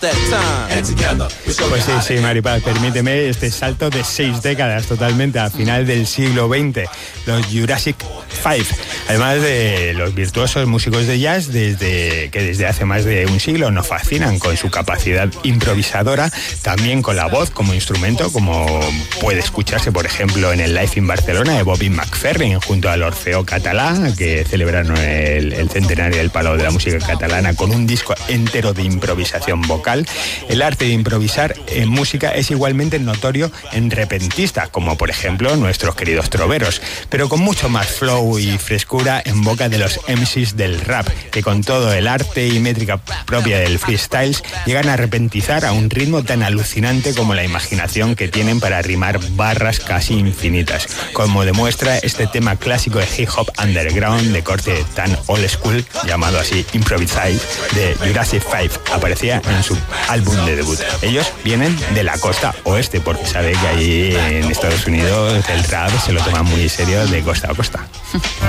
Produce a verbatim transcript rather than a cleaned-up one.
Pues sí, sí, Maripaz, permíteme este salto de seis décadas totalmente al final del siglo veinte, los Jurassic Five, además de los virtuosos músicos de jazz desde que desde hace más de un siglo nos fascinan con su capacidad improvisadora, también con la voz como instrumento, como puede escucharse por ejemplo en el Live in Barcelona de Bobby McFerrin junto al Orfeo Català, que celebraron el, el centenario del palo de la música catalana con un disco entero de improvisación vocal. El arte de improvisar en música es igualmente notorio en repentistas, como por ejemplo nuestros queridos troveros, pero con mucho más flow y frescura en boca de los M Cs del rap, que con todo el arte y métrica propia del freestyle llegan a repentizar a un ritmo tan alucinante como la imaginación que tienen para rimar barras casi infinitas, como demuestra este tema clásico de hip hop underground de corte tan old school llamado así Improvise de Jurassic Five. Aparecía en su álbum de debut. Ellos vienen de la costa oeste, porque sabe que allí en Estados Unidos el rap se lo toman muy serio de costa a costa.